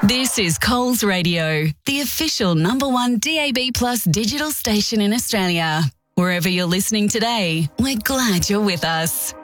This is Coles Radio, the official #1 DAB+ digital station in Australia. Wherever you're listening today, we're glad you're with us.